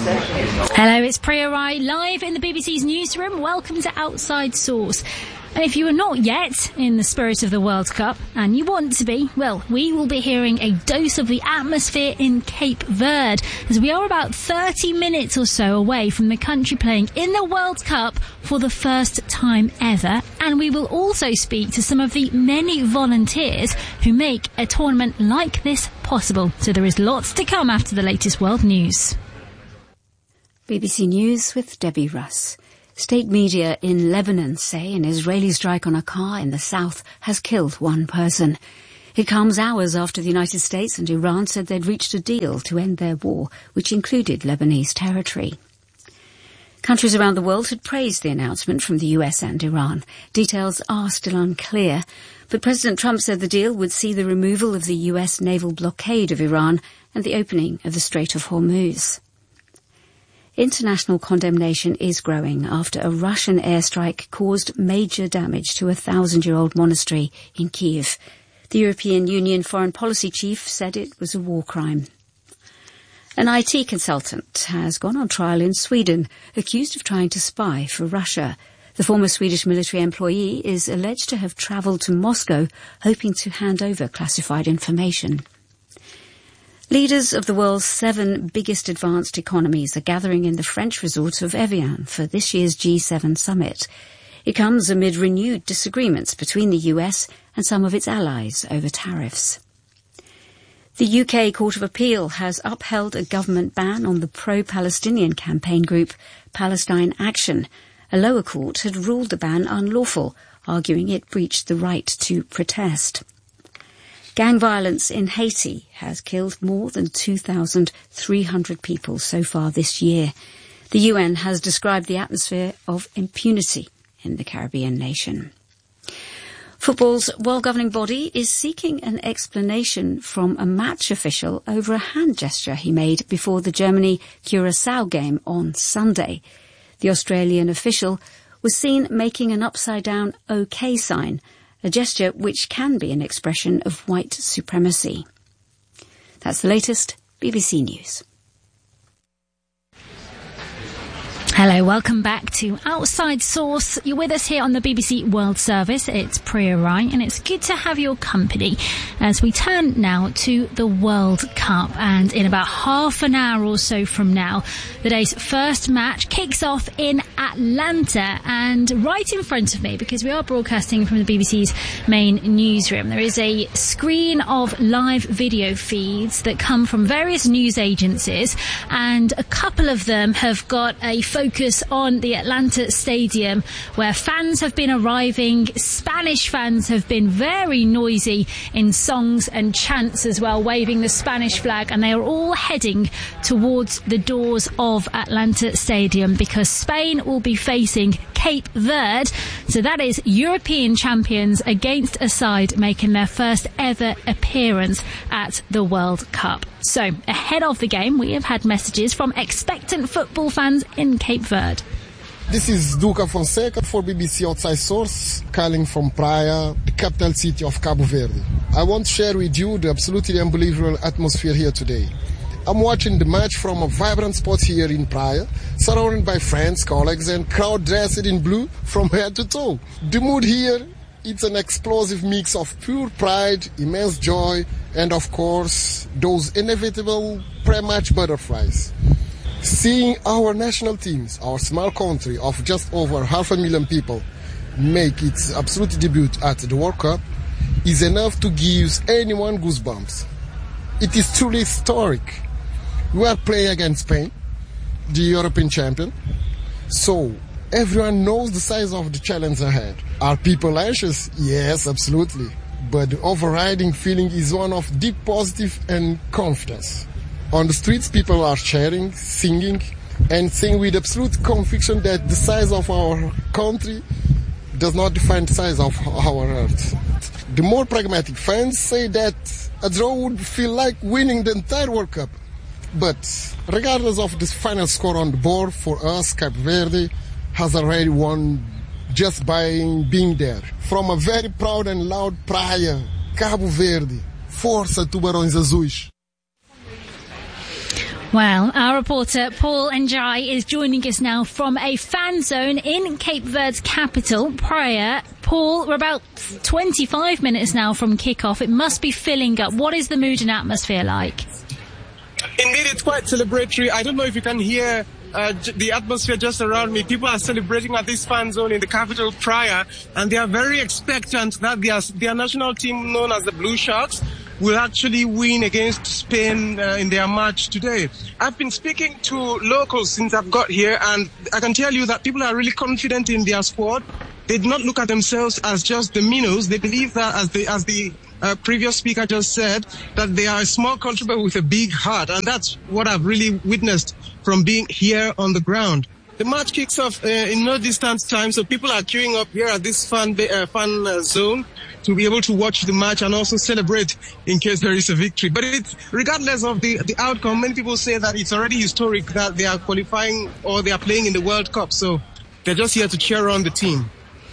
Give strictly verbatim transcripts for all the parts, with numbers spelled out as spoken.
Hello, it's Priya Rai, live in the B B C's newsroom. Welcome to Outside Source. And if you are not yet in the spirit of the World Cup, and you want to be, well, we will be hearing a dose of the atmosphere in Cape Verde, as we are about thirty minutes or so away from the country playing in the World Cup for the first time ever. And we will also speak to some of the many volunteers who make a tournament like this possible. So there is lots to come after the latest world news. B B C News with Debbie Russ. State media in Lebanon say an Israeli strike on a car in the south has killed one person. It comes hours after the United States and Iran said they'd reached a deal to end their war, which included Lebanese territory. Countries around the world had praised the announcement from the U S and Iran. Details are still unclear, but President Trump said the deal would see the removal of the U S naval blockade of Iran and the opening of the Strait of Hormuz. International condemnation is growing after a Russian airstrike caused major damage to a thousand-year-old monastery in Kiev. The European Union Foreign Policy Chief said it was a war crime. An I T consultant has gone on trial in Sweden, accused of trying to spy for Russia. The former Swedish military employee is alleged to have travelled to Moscow, hoping to hand over classified information. Leaders of the world's seven biggest advanced economies are gathering in the French resort of Evian for this year's G seven summit. It comes amid renewed disagreements between the U S and some of its allies over tariffs. The U K Court of Appeal has upheld a government ban on the pro-Palestinian campaign group Palestine Action. A lower court had ruled the ban unlawful, arguing it breached the right to protest. Gang violence in Haiti has killed more than two thousand three hundred people so far this year. The U N has described the atmosphere of impunity in the Caribbean nation. Football's world governing body is seeking an explanation from a match official over a hand gesture he made before the Germany-Curaçao game on Sunday. The Australian official was seen making an upside-down OK sign, a gesture which can be an expression of white supremacy. That's the latest B B C News. Hello, welcome back to Outside Source. You're with us here on the B B C World Service. It's Priya Rai, and it's good to have your company as we turn now to the World Cup. And in about half an hour or so from now, the day's first match kicks off in Atlanta. And right in front of me, because we are broadcasting from the B B C's main newsroom, there is a screen of live video feeds that come from various news agencies, and a couple of them have got a focus on the Atlanta Stadium, where fans have been arriving. Spanish fans have been very noisy in songs and chants as well, waving the Spanish flag, and they are all heading towards the doors of Atlanta Stadium because Spain will be facing Cape Verde. So that is European champions against a side making their first ever appearance at the World Cup. So, ahead of the game, we have had messages from expectant football fans in Cape Verde. This is Duca Fonseca for B B C Outside Source, calling from Praia, the capital city of Cabo Verde. I want to share with you the absolutely unbelievable atmosphere here today. I'm watching the match from a vibrant spot here in Praia, surrounded by friends, colleagues, and crowd dressed in blue from head to toe. The mood here, it's an explosive mix of pure pride, immense joy, and of course, those inevitable pre-match butterflies. Seeing our national teams, our small country of just over half a million people, make its absolute debut at the World Cup is enough to give anyone goosebumps. It is truly historic. We are playing against Spain, the European champion, so everyone knows the size of the challenge ahead. Are people anxious? Yes, absolutely. But the overriding feeling is one of deep positive and confidence. On the streets, people are cheering, singing, and saying with absolute conviction that the size of our country does not define the size of our earth. The more pragmatic fans say that a draw would feel like winning the entire World Cup. But regardless of the final score on the board, for us, Cape Verde has already won just by being there. From a very proud and loud Praia, Cabo Verde, Força Tubarões Azuis. Well, our reporter Paul Njai is joining us now from a fan zone in Cape Verde's capital, Praia. Paul, we're about twenty-five minutes now from kickoff. It must be filling up. What is the mood and atmosphere like? Indeed, it's quite celebratory. I don't know if you can hear uh, j- the atmosphere just around me. People are celebrating at this fan zone in the capital, Praia, and they are very expectant that their, their national team, known as the Blue Sharks, will actually win against Spain uh, in their match today. I've been speaking to locals since I've got here, and I can tell you that people are really confident in their squad. They do not look at themselves as just the minnows. They believe that, as the as the uh, previous speaker just said, that they are a small country but with a big heart, and that's what I've really witnessed from being here on the ground. The match kicks off uh, in no distant time, so people are queuing up here at this fan uh, fan uh, zone to be able to watch the match and also celebrate in case there is a victory. But it's, regardless of the, the outcome, many people say that it's already historic that they are qualifying or they are playing in the World Cup, so they're just here to cheer on the team.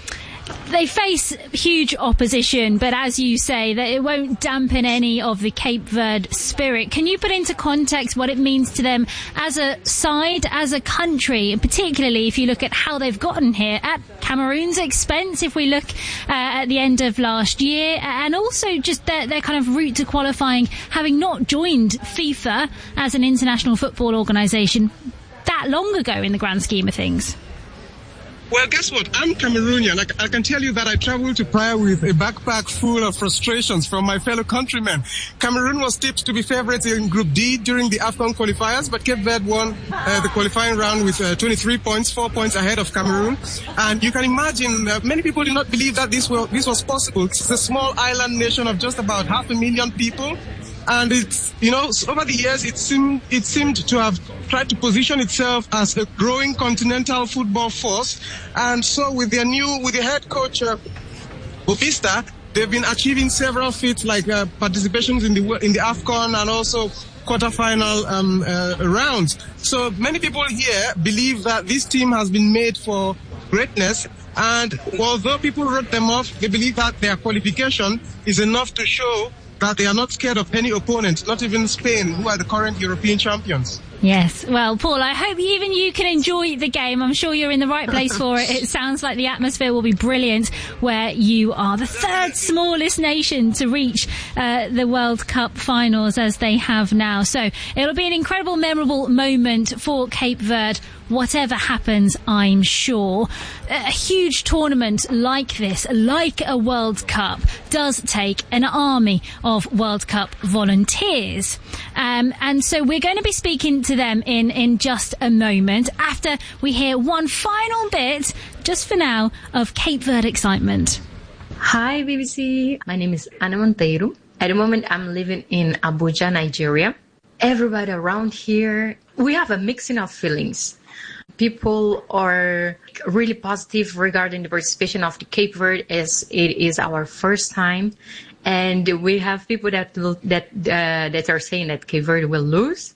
They face huge opposition, but as you say, that it won't dampen any of the Cape Verde spirit. Can you put into context what it means to them as a side, as a country, particularly if you look at how they've gotten here at Cameroon's expense, if we look uh, at the end of last year, and also just their, their kind of route to qualifying, having not joined FIFA as an international football organisation that long ago in the grand scheme of things? Well, guess what? I'm Cameroonian. I, I can tell you that I traveled to Praia with a backpack full of frustrations from my fellow countrymen. Cameroon was tipped to be favourites in Group D during the AFCON qualifiers, but Cape Verde won uh, the qualifying round with uh, twenty-three points, four points ahead of Cameroon. And you can imagine, uh, many people did not believe that this, were, this was possible. It's a small island nation of just about half a million people. And it's, you know, over the years, it seemed, it seemed to have tried to position itself as a growing continental football force. And so with their new, with their head coach, uh, Bopista, they've been achieving several feats like uh, participations in the, in the AFCON and also quarterfinal um, uh, rounds. So many people here believe that this team has been made for greatness. And although people wrote them off, they believe that their qualification is enough to show that they are not scared of any opponent, not even Spain, who are the current European champions. Yes. Well, Paul, I hope even you can enjoy the game. I'm sure you're in the right place for it. It sounds like the atmosphere will be brilliant where you are. The third smallest nation to reach uh, the World Cup finals as they have now. So it'll be an incredible, memorable moment for Cape Verde. Whatever happens, I'm sure. A huge tournament like this, like a World Cup, does take an army of World Cup volunteers. Um, and so we're going to be speaking to them in, in just a moment after we hear one final bit, just for now, of Cape Verde excitement. Hi, B B C. My name is Ana Monteiro. At the moment, I'm living in Abuja, Nigeria. Everybody around here, we have a mixing of feelings. People are really positive regarding the participation of the Cape Verde, as it is our first time. And we have people that that uh, that are saying that Cape Verde will lose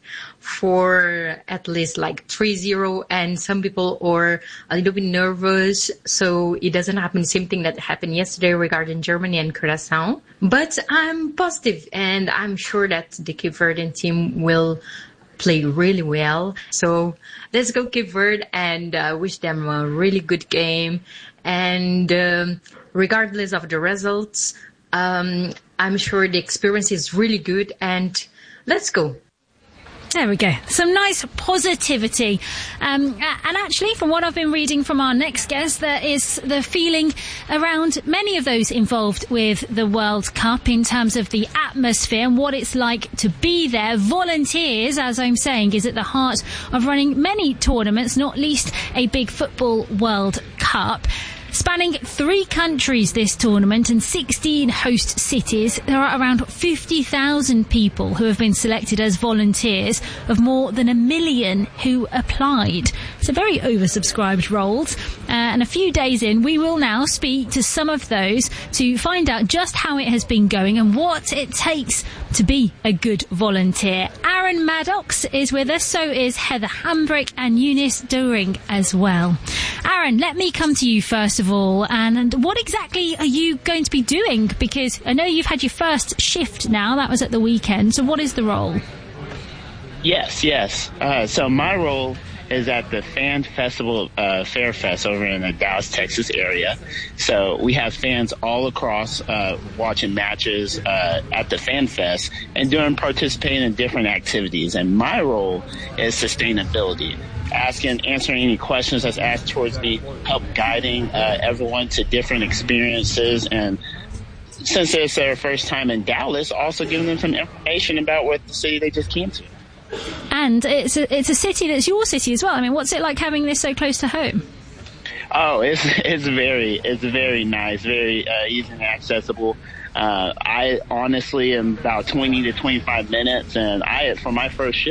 for at least like three zero, and some people are a little bit nervous, so it doesn't happen the same thing that happened yesterday regarding Germany and Curaçao. But I'm positive, and I'm sure that the Cape Verdean team will play really well. So let's go Cape Verde, and uh, wish them a really good game. And um, regardless of the results, um, I'm sure the experience is really good, and let's go. There we go. Some nice positivity. Um, and actually, from what I've been reading from our next guest, there is the feeling around many of those involved with the World Cup in terms of the atmosphere and what it's like to be there. Volunteers, as I'm saying, is at the heart of running many tournaments, not least a big football World Cup. Spanning three countries, this tournament, and sixteen host cities, there are around fifty thousand people who have been selected as volunteers of more than a million who applied. So very oversubscribed roles. Uh, and a few days in, we will now speak to some of those to find out just how it has been going and what it takes to be a good volunteer. Aaron Maddox is with us, so is Heather Hambrick and Eunice Doring as well. Aaron, let me come to you first of all. And, and what exactly are you going to be doing? Because I know you've had your first shift now. That was at the weekend. So what is the role? Yes, yes. Uh, so my role is at the Fan Festival uh, Fair Fest over in the Dallas, Texas area. So we have fans all across uh, watching matches uh, at the Fan Fest and doing participating in different activities. And my role is sustainability, asking, answering any questions that's asked towards me, help guiding uh, everyone to different experiences, and since it's their first time in Dallas, also giving them some information about what the city they just came to. And it's a, it's a city that's your city as well. I mean, what's it like having this so close to home? Oh, it's it's very it's very nice, very uh, easy and accessible. Uh, I honestly am about twenty to twenty-five minutes, and I for my first shift.